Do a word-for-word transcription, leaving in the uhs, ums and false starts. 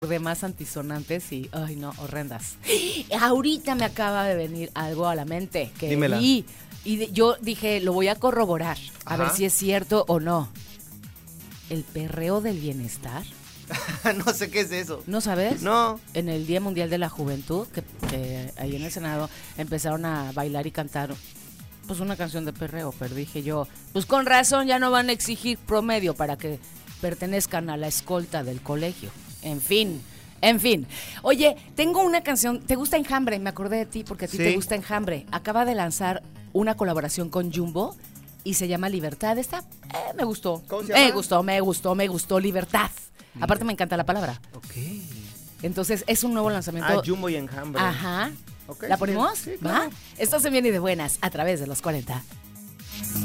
de más antisonantes y, ay no, horrendas. Ahorita me acaba de venir algo a la mente que Dímela. vi y de, yo dije, lo voy a corroborar, a Ajá. ver si es cierto o no. ¿El perreo del bienestar? No sé qué es eso. ¿No sabes? No. En el Día Mundial de la Juventud, que, que ahí en el Senado empezaron a bailar y cantar pues una canción de perreo, pero dije yo, pues con razón ya no van a exigir promedio para que pertenezcan a la escolta del colegio. En fin, en fin. Oye, tengo una canción, ¿te gusta Enjambre? Me acordé de ti porque a ti Sí. te gusta Enjambre. Acaba de lanzar una colaboración con Jumbo y se llama Libertad. Está, eh, me gustó. ¿Cómo se Me llama? gustó, me gustó, me gustó, Libertad. Aparte me encanta la palabra. Ok. Entonces es un nuevo lanzamiento. Ah, Jumbo y Enjambre. Ajá. Ok, ¿La sí, ponemos? sí, claro. ¿Va? Esto se viene de buenas a través de los cuarenta.